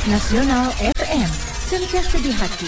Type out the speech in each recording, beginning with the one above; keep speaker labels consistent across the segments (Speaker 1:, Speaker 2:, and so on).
Speaker 1: Nasional FM, sentiasa di hati.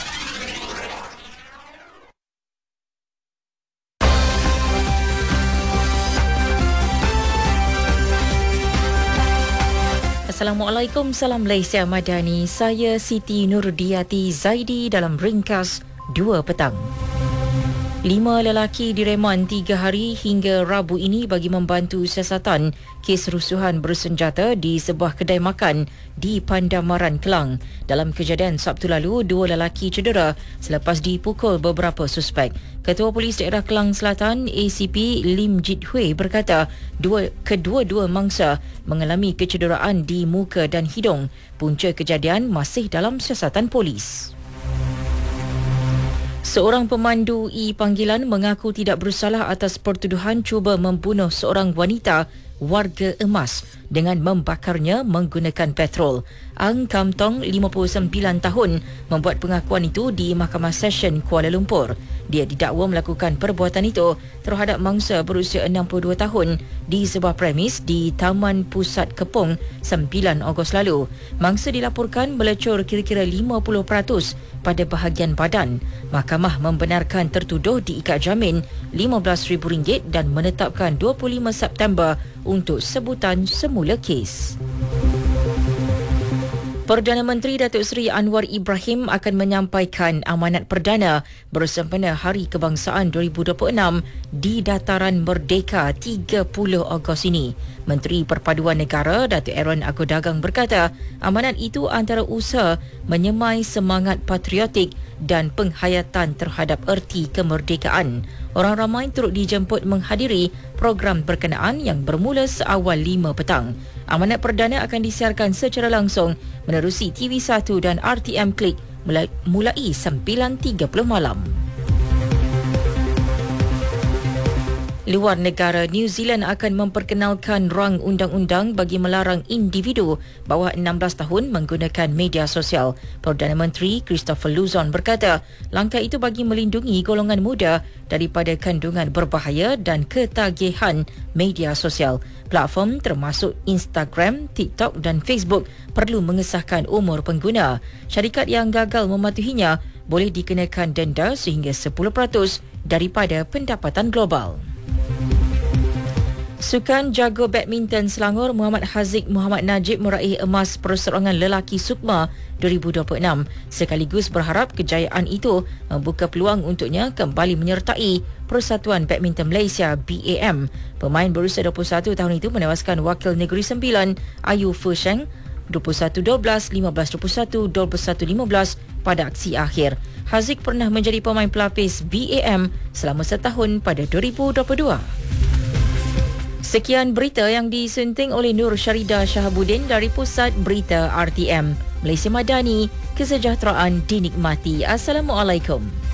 Speaker 2: Assalamualaikum, salam Malaysia Madani. Saya Siti Nurdiati Zaidi dalam ringkas 2 petang. 5 lelaki direman 3 hari hingga Rabu ini bagi membantu siasatan kes rusuhan bersenjata di sebuah kedai makan di Pandamaran, Kelang. Dalam kejadian Sabtu lalu, 2 lelaki cedera selepas dipukul beberapa suspek. Ketua Polis Daerah Kelang Selatan, ACP Lim Jit Hui berkata, kedua-dua mangsa mengalami kecederaan di muka dan hidung. Punca kejadian masih dalam siasatan polis. Seorang pemandu panggilan mengaku tidak bersalah atas pertuduhan cuba membunuh seorang wanita warga Emas dengan membakarnya menggunakan petrol. Ang Kam Tong, 59 tahun, membuat pengakuan itu di Mahkamah Session Kuala Lumpur. Dia didakwa melakukan perbuatan itu terhadap mangsa berusia 62 tahun di sebuah premis di Taman Pusat Kepong 9 Ogos lalu. Mangsa dilaporkan melecur kira-kira 50% pada bahagian badan. Mahkamah membenarkan tertuduh diikat jamin RM15,000 dan menetapkan 25 September untuk sebutan semula kes. Perdana Menteri Datuk Seri Anwar Ibrahim akan menyampaikan amanat perdana bersempena Hari Kebangsaan 2026 di Dataran Merdeka 30 Ogos ini. Menteri Perpaduan Negara Datuk Aaron Agodagang berkata, amanat itu antara usaha menyemai semangat patriotik dan penghayatan terhadap erti kemerdekaan. Orang ramai turut dijemput menghadiri program berkenaan yang bermula seawal 5 petang. Amanat perdana akan disiarkan secara langsung menerusi TV1 dan RTM Klik mulai 9.30 malam. Luar negara, New Zealand akan memperkenalkan rang undang-undang bagi melarang individu bawah 16 tahun menggunakan media sosial. Perdana Menteri Christopher Luxon berkata, langkah itu bagi melindungi golongan muda daripada kandungan berbahaya dan ketagihan media sosial. Platform termasuk Instagram, TikTok dan Facebook perlu mengesahkan umur pengguna. Syarikat yang gagal mematuhinya boleh dikenakan denda sehingga 10% daripada pendapatan global. Sukan jago badminton Selangor Muhammad Haziq Muhammad Najib meraih emas perseorangan lelaki Sukma 2026. Sekaligus berharap kejayaan itu membuka peluang untuknya kembali menyertai Persatuan Badminton Malaysia BAM. Pemain berusia 21 tahun itu menewaskan wakil Negeri Sembilan Ayu Fusheng 21-12, 15-21, 21-15 pada aksi akhir. Haziq pernah menjadi pemain pelapis BAM selama setahun pada 2022. Sekian berita yang disunting oleh Nur Syarida Shahabuddin dari Pusat Berita RTM. Malaysia Madani, kesejahteraan dinikmati. Assalamualaikum.